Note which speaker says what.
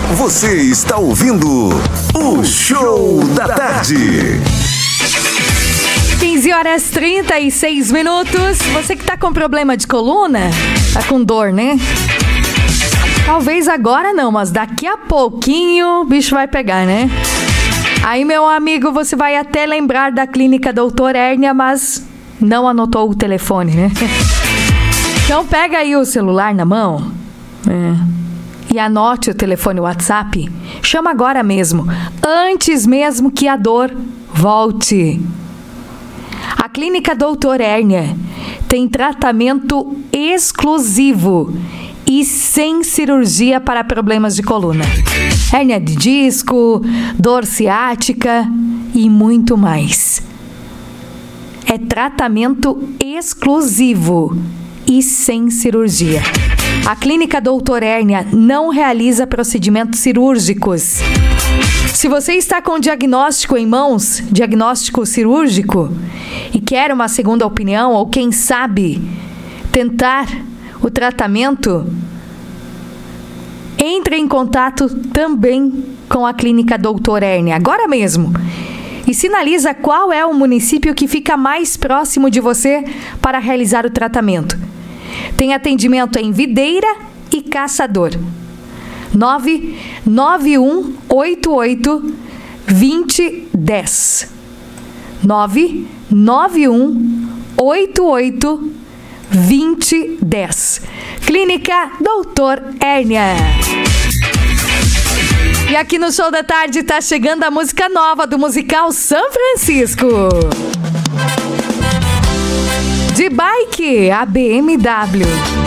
Speaker 1: Você está ouvindo o Show da Tarde.
Speaker 2: 15h36. Você que tá com problema de coluna, tá com dor, né? Talvez agora não, mas daqui a pouquinho o bicho vai pegar, né? Aí, meu amigo, você vai até lembrar da clínica Doutor Hérnia, mas não anotou o telefone, né? Então pega aí o celular na mão e anote o telefone WhatsApp. Chama agora mesmo, antes mesmo que a dor volte. A clínica Doutor Hérnia tem tratamento exclusivo e sem cirurgia para problemas de coluna. Hérnia de disco, dor ciática e muito mais. É tratamento exclusivo e sem cirurgia. A clínica Doutor Hérnia não realiza procedimentos cirúrgicos. Se você está com diagnóstico em mãos, diagnóstico cirúrgico, e quer uma segunda opinião, ou quem sabe tentar o tratamento, entre em contato também com a clínica Doutor Hérnia, agora mesmo. E sinaliza qual é o município que fica mais próximo de você para realizar o tratamento. Tem atendimento em Videira e Caçador. 99188 2010. 99188 2010. Clínica Doutor Hérnia. E aqui no Show da Tarde tá chegando a música nova do musical São Francisco. De bike, a BMW.